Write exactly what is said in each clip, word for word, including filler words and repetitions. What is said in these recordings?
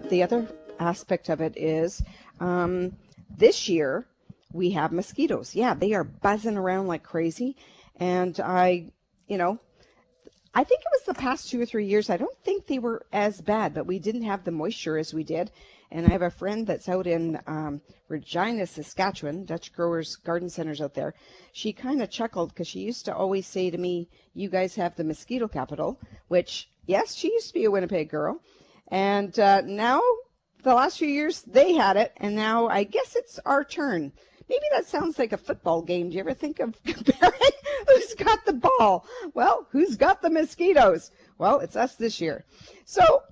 the other aspect of it is um, this year we have mosquitoes. Yeah, they are buzzing around like crazy. And I, you know, I think it was the past two or three years. I don't think they were as bad, but we didn't have the moisture as we did. And I have a friend that's out in um, Regina, Saskatchewan, Dutch Growers Garden Centers out there. She kind of chuckled because she used to always say to me, you guys have the mosquito capital, which, yes, she used to be a Winnipeg girl. And uh, now, the last few years, they had it. And now I guess it's our turn. Maybe that sounds like a football game. Do you ever think of comparing who's got the ball? Well, who's got the mosquitoes? Well, it's us this year. So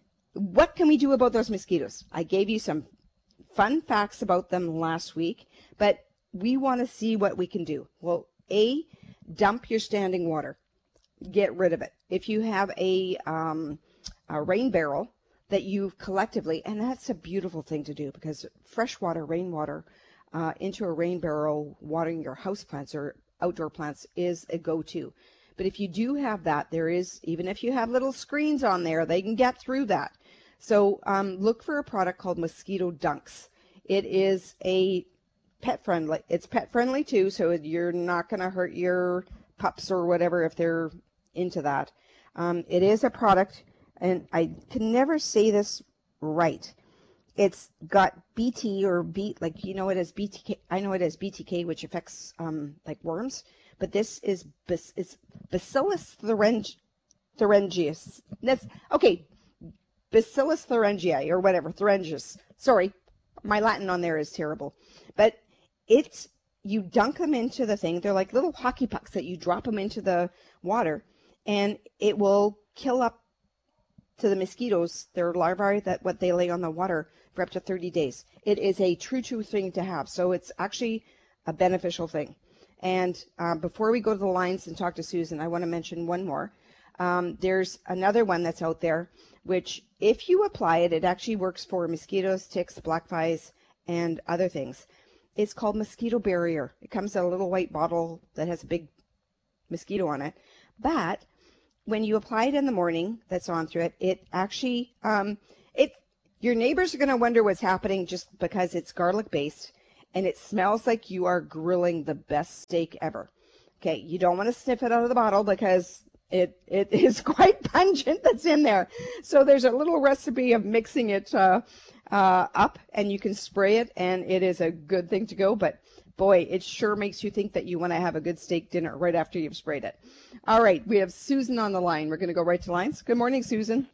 what can we do about those mosquitoes? I gave you some fun facts about them last week, but we want to see what we can do. Well, A, dump your standing water. Get rid of it. If you have a, um, a rain barrel that you've collectively, and that's a beautiful thing to do because freshwater, rainwater, Uh, into a rain barrel watering your house plants or outdoor plants is a go-to. But if you do have that, there is, even if you have little screens on there, they can get through that. So um, look for a product called Mosquito Dunks. It is a pet friendly, it's pet friendly too, so you're not going to hurt your pups or whatever if they're into that. Um, it is a product, and I can never say this right. It's got B T or B, like you know it as B T K. I know it as B T K, which affects um, like worms. But this is it's Bacillus thuringi, thuringius. That's okay. Bacillus thuringiae or whatever thuringius. Sorry, my Latin on there is terrible. But it's you dunk them into the thing. They're like little hockey pucks that you drop them into the water, and it will kill up to the mosquitoes, their larvae, that what they lay on the water for up to thirty days. It is a true, true thing to have. So it's actually a beneficial thing. And uh, before we go to the lines and talk to Susan, I want to mention one more. Um, there's another one that's out there, which if you apply it, it actually works for mosquitoes, ticks, black flies, and other things. It's called Mosquito Barrier. It comes in a little white bottle that has a big mosquito on it. But when you apply it in the morning, that's on through it, it actually, um, it, your neighbors are going to wonder what's happening just because it's garlic based and it smells like you are grilling the best steak ever. Okay, you don't want to sniff it out of the bottle because it, it is quite pungent that's in there. So there's a little recipe of mixing it uh, uh, up and you can spray it and it is a good thing to go, but boy, it sure makes you think that you want to have a good steak dinner right after you've sprayed it. All right, we have Susan on the line. We're going to go right to lines. Good morning, Susan.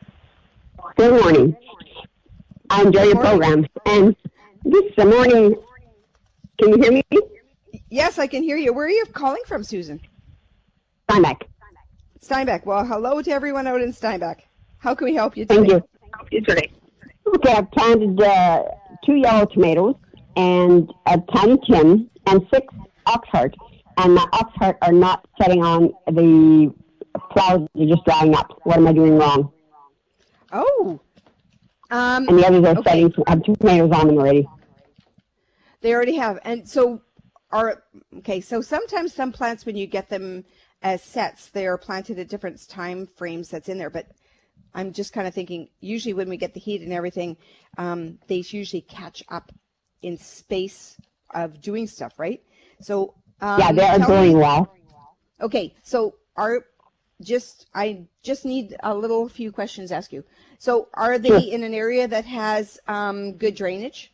Good morning. I enjoy your program. And this morning, can you hear me? Yes, I can hear you. Where are you calling from, Susan? Steinbach. Steinbach. Well, hello to everyone out in Steinbach. How can we help you today? Thank you. Today. Okay, I've planted uh, two yellow tomatoes and a tiny Tim and six oxheart. And the oxheart are not setting on, the flowers are just drying up. What am I doing wrong? Oh. Um, and the others are okay. setting, have two tomatoes on them already. They already have. And so, are okay, so sometimes some plants, when you get them as sets, they are planted at different time frames that's in there. But I'm just kind of thinking, usually when we get the heat and everything, um, they usually catch up in space of doing stuff, right? So um, yeah, they're growing me, well. Okay, so are just I just need a little few questions to ask you. So are they sure. in an area that has um, good drainage?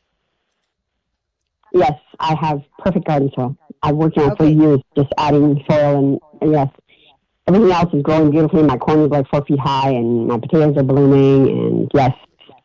Yes, I have perfect garden soil. I've worked on it okay. for years, just adding soil, and yes, everything else is growing beautifully. My corn is like four feet high, and my potatoes are blooming, and yes.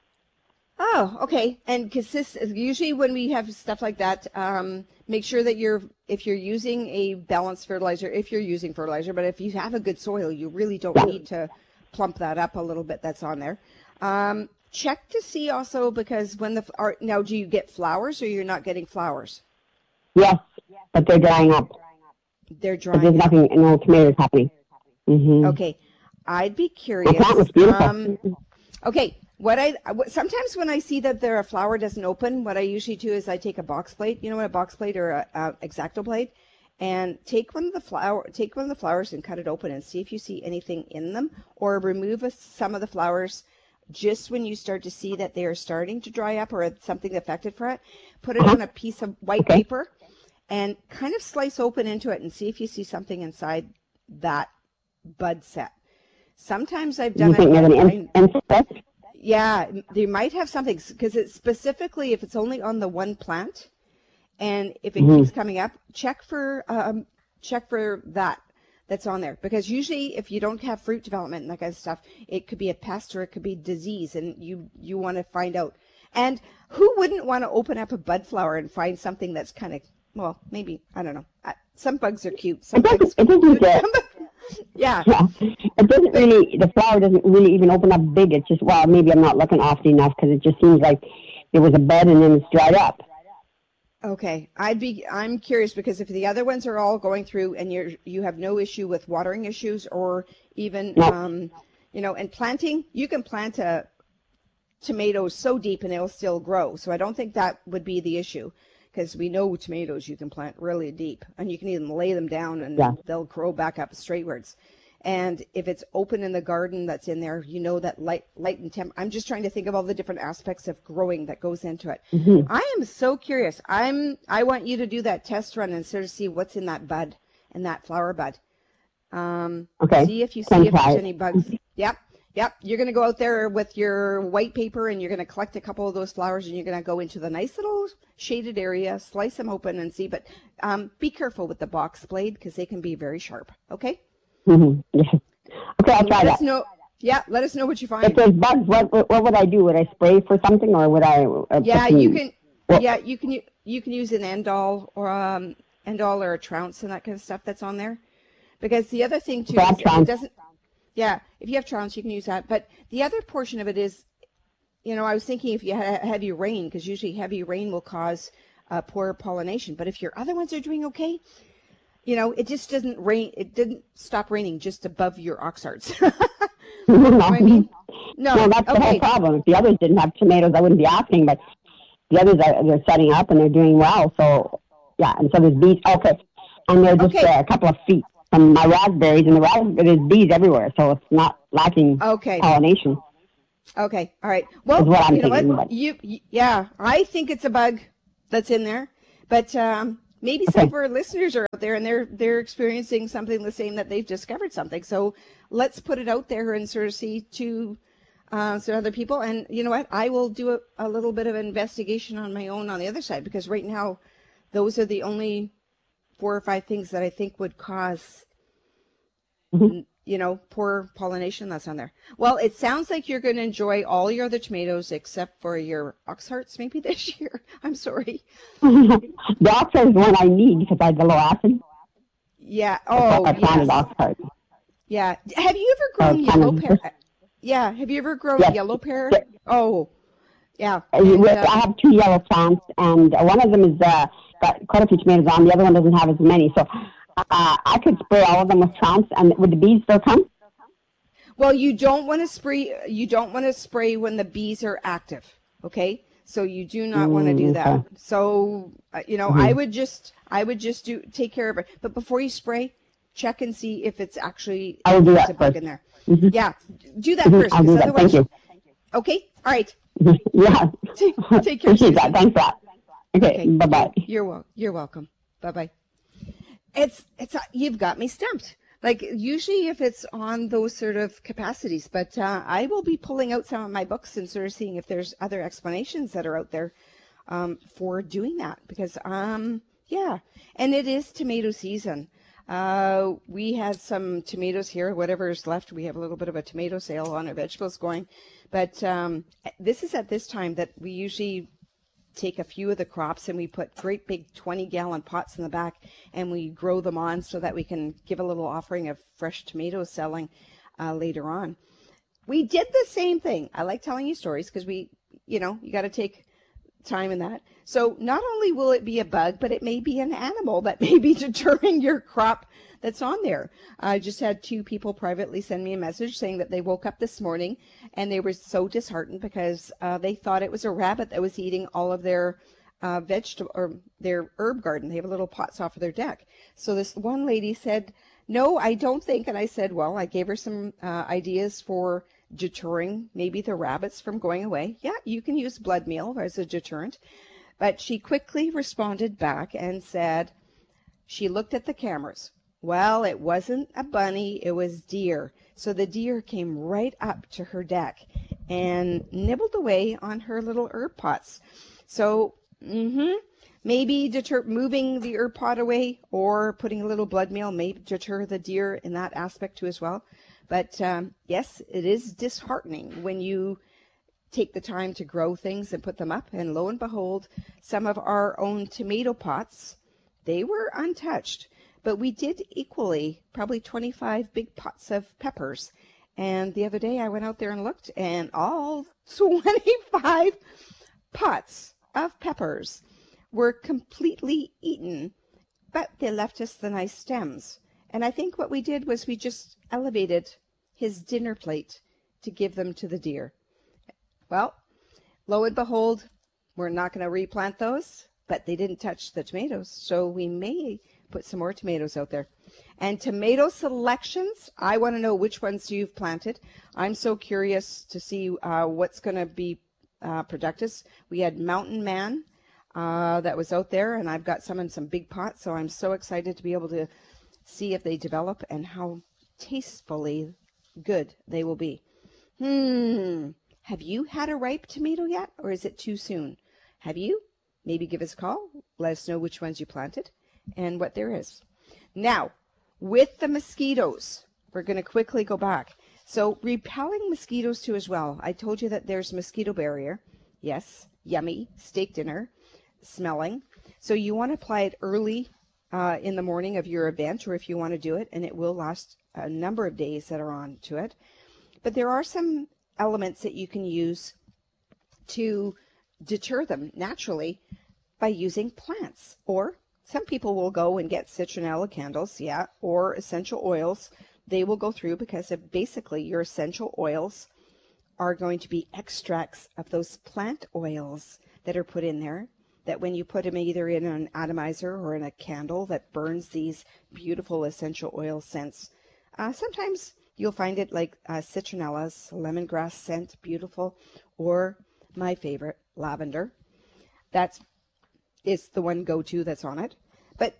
Oh, okay. And because this usually when we have stuff like that, um, make sure that you're if you're using a balanced fertilizer, if you're using fertilizer, but if you have a good soil, you really don't yeah. need to plump that up a little bit. That's on there. Um, check to see also because when the are, now do you get flowers or you're not getting flowers? Yes, but they're drying up. They're drying. But there's up. nothing, no tomatoes happening. Mm-hmm. Okay, I'd be curious. My plant was beautiful. Um, okay. What I sometimes when I see that there a flower doesn't open, what I usually do is I take a box plate, you know what a box plate or a, a X-Acto plate, and take one of the flower, take one of the flowers and cut it open and see if you see anything in them, or remove a, some of the flowers just when you start to see that they are starting to dry up or something affected for it, put it Uh-huh. on a piece of white Okay. paper and kind of slice open into it and see if you see something inside that bud set. Sometimes I've done You it think there's and an I, in- insect? yeah, they might have something because it's specifically if it's only on the one plant and if it Mm-hmm. keeps coming up, check for um, check for that that's on there because usually if you don't have fruit development and that kind of stuff, it could be a pest or it could be disease, and you you want to find out. And who wouldn't want to open up a bud flower and find something that's kind of, well, maybe I don't know. Uh, Some bugs are cute. Some It doesn't. bugs, It doesn't. Uh, some bugs, yeah. yeah. It doesn't really. The flower doesn't really even open up big. It's just well, maybe I'm not looking often enough because it just seems like there was a bud and then it's dried up. Okay, I'd be I'm curious because if the other ones are all going through and you're you have no issue with watering issues or even No. um you know, and planting, you can plant a tomatoes so deep and it'll still grow. So I don't think that would be the issue because we know tomatoes you can plant really deep and you can even lay them down and Yeah. they'll grow back up straightwards. And if it's open in the garden that's in there, you know that light, light and temp. I'm just trying to think of all the different aspects of growing that goes into it. Mm-hmm. I am so curious. I'm. I want you to do that test run and sort of see what's in that bud, in that flower bud. Um, Okay. See if you Can see if try there's it. any bugs. Yep, yep. You're going to go out there with your white paper and you're going to collect a couple of those flowers and you're going to go into the nice little shaded area, slice them open and see. But um, be careful with the box blade because they can be very sharp. Okay. Mm-hmm. Yeah. Okay, I'll try Let us that. know. Yeah, let us know what you If find. there's bugs, what what what would I do? Would I spray for something, or would I? Uh, Yeah, put you some, can. well, Yeah, you can. You can use an endol or um endol or a trounce and that kind of stuff that's on there. Because the other thing too so I'll is if try. it doesn't. Yeah, if you have trounce, you can use that. But the other portion of it is, you know, I was thinking if you had heavy rain, because usually heavy rain will cause uh, poor pollination. But if your other ones are doing okay, you know, it just doesn't rain. It didn't stop raining just above your oxhearts. You know what I mean? No, No. that's the whole Okay. problem. If the others didn't have tomatoes, I wouldn't be asking. But the others are they're setting up and they're doing well. So yeah, and so there's bees. Okay, and they're just Okay. uh, a couple of feet from my raspberries, and the raspberries there's bees everywhere, so it's not lacking Okay. pollination. Okay. All right. Is Well, what I'm you know thinking. what? But You, y yeah, I think it's a bug that's in there, but um, maybe some okay, of our listeners are out there and they're they're experiencing something the same that they've discovered something. So let's put it out there and sort of see to uh, some other people. And you know what? I will do a, a little bit of investigation on my own on the other side because right now, those are the only four or five things that I think would cause hmm n- you know, poor pollination that's on there. Well, it sounds like you're going to enjoy all your other tomatoes except for your oxhearts maybe this year. I'm sorry. the oxheart is one I need because I have the low acid. Yeah. That's why Oh, I planted yes. oxheart. Yeah. Have you ever So grown it's kind yellow of pear? just Yeah. Have you ever grown yes. yellow pear? Yeah. Oh, yeah. Uh, And we- uh, I have two yellow plants, and uh, one of them is uh, got quite a few tomatoes on. The other one doesn't have as many. So uh, I could spray all of them with trounce, and would the bees still come? well, you don't want to spray. You don't want to spray when the bees are active. Okay. So you do not want to do Mm, that. okay. So uh, you know, I Mm-hmm. would just, I would just do take care of it. But before you spray, check and see if it's actually I will if do there's a that bug first. in there. Mm-hmm. Yeah, do that Mm-hmm. first, I'll because do that. Thank otherwise, you. okay, all right. yeah. Take, take care, Appreciate that. Susan. Thanks for that. Okay. Okay, Bye bye. you're you're wel- you're welcome. Bye bye. It's it's uh, you've got me stumped. Like usually if it's on those sort of capacities, but uh, I will be pulling out some of my books and sort of seeing if there's other explanations that are out there um, for doing that because um yeah, and it is tomato season. Uh, we had some tomatoes here, whatever is left. We have a little bit of a tomato sale on our vegetables going, but um, this is at this time that we usually take a few of the crops and we put great big twenty gallon pots in the back and we grow them on so that we can give a little offering of fresh tomatoes selling uh, later on. We did the same thing. I like telling you stories because we, you know, you got to take time in that. So not only will it be a bug, but it may be an animal that may be deterring your crop that's on there. I just had two people privately send me a message saying that they woke up this morning and they were so disheartened because uh, they thought it was a rabbit that was eating all of their uh, vegetable or their herb garden. They have little pots off of their deck. So this one lady said, "No, I don't think." And I said, "Well, I gave her some uh, ideas for deterring maybe the rabbits from going away. Yeah, you can use blood meal as a deterrent. But she quickly responded back and said, she looked at the cameras. Well, it wasn't a bunny, it was deer. So the deer came right up to her deck and nibbled away on her little herb pots. So, mm-hmm, maybe deter moving the herb pot away or putting a little blood meal may deter the deer in that aspect too as well. But um, yes, it is disheartening when you take the time to grow things and put them up. And lo and behold, some of our own tomato pots, they were untouched. But we did equally, probably twenty-five big pots of peppers. And the other day I went out there and looked, and all twenty-five pots of peppers were completely eaten, but they left us the nice stems. And I think what we did was we just elevated his dinner plate to give them to the deer. Well, lo and behold, we're not going to replant those, but they didn't touch the tomatoes, so we may put some more tomatoes out there. And tomato selections, I want to know which ones you've planted. I'm so curious to see uh, what's going to be uh, productive. We had Mountain Man uh, that was out there, and I've got some in some big pots, so I'm so excited to be able to see if they develop and how tastefully good they will be. Hmm. Have you had a ripe tomato yet, or is it too soon? Have you? Maybe give us a call. Let us know which ones you planted and what there is. Now, with the mosquitoes, we're going to quickly go back. So repelling mosquitoes too as well. I told you that there's mosquito barrier. Yes, yummy, steak dinner, smelling. So you want to apply it early uh, in the morning of your event, or if you want to do it, and it will last a number of days that are on to it. But there are some elements that you can use to deter them naturally by using plants. Or some people will go and get citronella candles, yeah, or essential oils. They will go through because of basically your essential oils are going to be extracts of those plant oils that are put in there, that when you put them either in an atomizer or in a candle that burns these beautiful essential oil scents. Uh, sometimes you'll find it like uh, citronella's lemongrass scent, beautiful, or my favorite, lavender. That's is the one go-to that's on it. But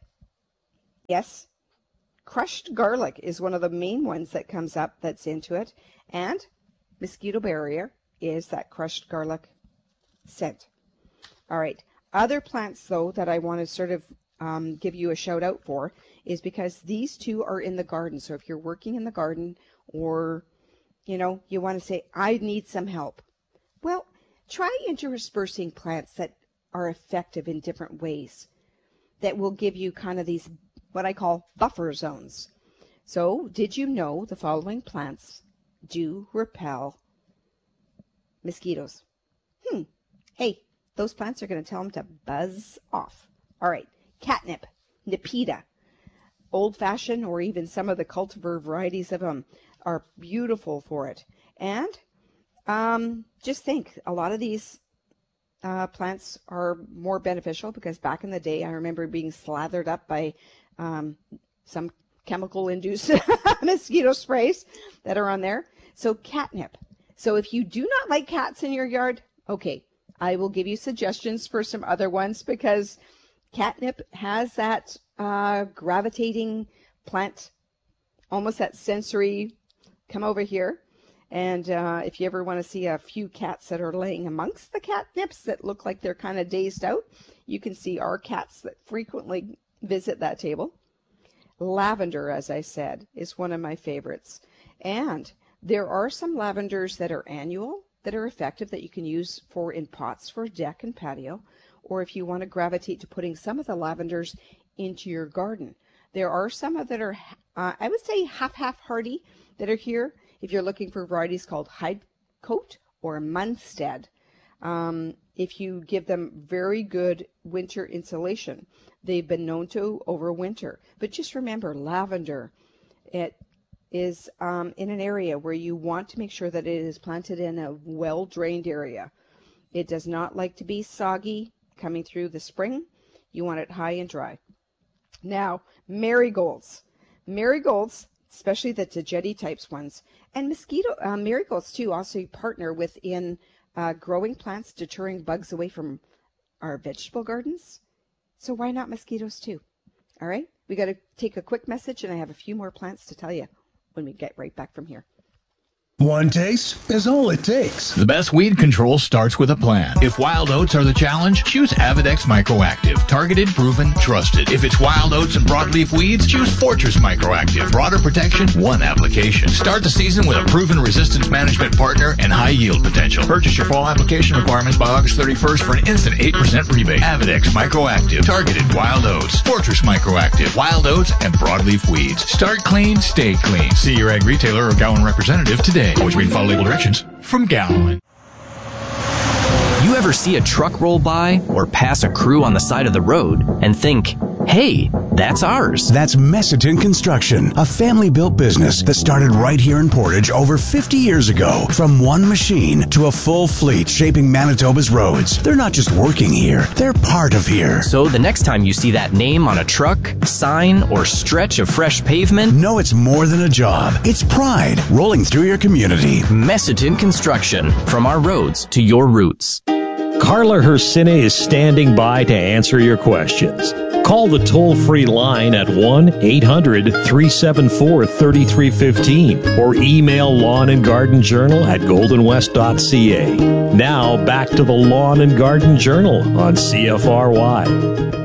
yes, crushed garlic is one of the main ones that comes up that's into it. And mosquito barrier is that crushed garlic scent. All right. Other plants, though, that I want to sort of um, give you a shout out for is because these two are in the garden. So if you're working in the garden or, you know, you want to say, I need some help. Well, try interspersing plants that are effective in different ways that will give you kind of these, what I call buffer zones. So did you know the following plants do repel mosquitoes? Hmm. Hey, those plants are going to tell them to buzz off. All right. Catnip, Nepeta, old-fashioned or even some of the cultivar varieties of them are beautiful for it. And um, just think, a lot of these uh, plants are more beneficial because back in the day, I remember being slathered up by um, some chemical-induced mosquito sprays that are on there. So catnip. So if you do not like cats in your yard, okay, I will give you suggestions for some other ones because catnip has that uh, gravitating plant, almost that sensory, come over here. And uh, if you ever want to see a few cats that are laying amongst the catnips that look like they're kind of dazed out, you can see our cats that frequently visit that table. Lavender, as I said, is one of my favorites. And there are some lavenders that are annual that are effective that you can use for in pots for deck and patio, or if you want to gravitate to putting some of the lavenders into your garden. There are some that are, uh, I would say, half-half hardy that are here. If you're looking for varieties called Hidecoat or Munstead, um, if you give them very good winter insulation, they've been known to overwinter. But just remember, lavender, it is um, in an area where you want to make sure that it is planted in a well-drained area. It does not like to be soggy coming through the spring. You want it high and dry. Now, marigolds. Marigolds, especially the Tagetes types ones, And mosquito uh, marigolds too also partner within uh, growing plants, deterring bugs away from our vegetable gardens. So why not mosquitoes too? All right, we got to take a quick message, and I have a few more plants to tell you when we get right back from here. One taste is all it takes. The best weed control starts with a plan. If wild oats are the challenge, choose Avidex Microactive. Targeted, proven, trusted. If it's wild oats and broadleaf weeds, choose Fortress Microactive. Broader protection, one application. Start the season with a proven resistance management partner and high yield potential. Purchase your fall application requirements by August thirty-first for an instant eight percent rebate. Avidex Microactive. Targeted wild oats. Fortress Microactive. Wild oats and broadleaf weeds. Start clean, stay clean. See your ag retailer or Gowan representative today. Always read and follow label directions from Gowan. You ever see a truck roll by or pass a crew on the side of the road and think, hey, that's ours? That's Messiton Construction, a family-built business that started right here in Portage over fifty years ago. From one machine to a full fleet shaping Manitoba's roads. They're not just working here, they're part of here. So the next time you see that name on a truck, sign, or stretch of fresh pavement, know it's more than a job. It's pride rolling through your community. Messiton Construction, from our roads to your roots. Carla Hersine is standing by to answer your questions. Call the toll-free line at one eight hundred three seven four three three one five or email Lawn and Garden Journal at golden west dot c a. Now back to the Lawn and Garden Journal on C F R Y.